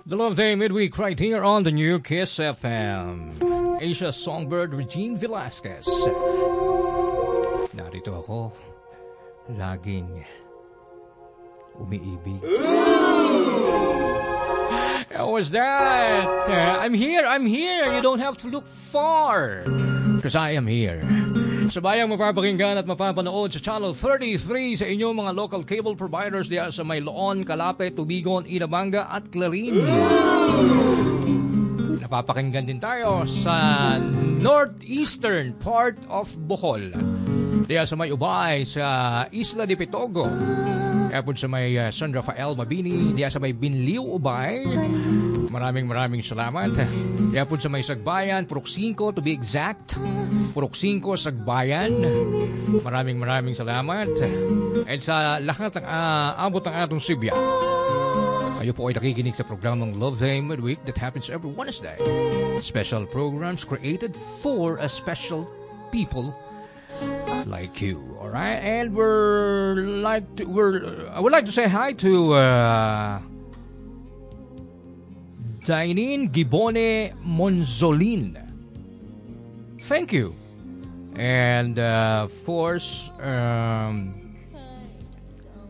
The Love Day midweek right here on the new Kiss FM. Asia Songbird Regine Velasquez. Narito ako, laging umiibig. How was that? I'm here. You don't have to look far. Because I am here. Sabayang mapapakinggan at mapapanood sa Channel 33 sa inyong mga local cable providers diya sa Mayloon, Calapet, Tubigon, Inabanga at Clarin. Napapakinggan din tayo sa northeastern part of Bohol. Diya sa may Ubay, sa Isla de Pitogo. Kaya po sa may San Rafael Mabini, diya sa may Binliw Ubay. Maraming salamat. Kaya po sa may Sagbayan, Purok 5 to be exact. Purok 5, Sagbayan. Maraming salamat. At sa lahat ng abot ng atong Sibya, kayo po ay nakikinig sa programang Love Day Midweek that happens every Wednesday. Special programs created for a special people like you. All right, and I would like to say hi to Dainin Gibone Monzolin. Thank you. And of course,